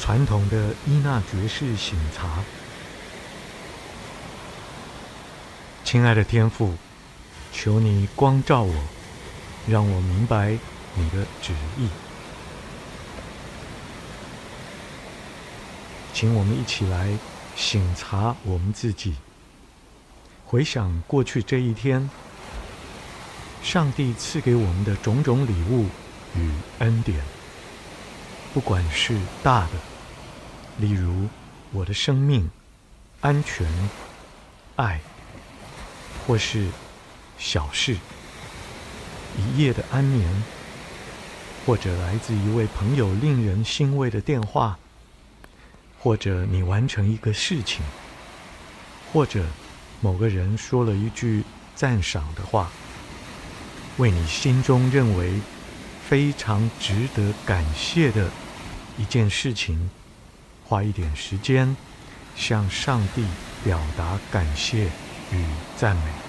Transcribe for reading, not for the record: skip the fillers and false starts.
传统的依纳爵式省察。亲爱的天父，求你光照我，让我明白你的旨意。请我们一起来省察我们自己，回想过去这一天，上帝赐给我们的种种礼物与恩典，不管是大的，例如我的生命、安全、爱，或是小事，一夜的安眠，或者来自一位朋友令人欣慰的电话，或者你完成一个事情，或者某个人说了一句赞赏的话，为你心中认为非常值得感谢的一件事情，花一点时间向上帝表达感谢与赞美。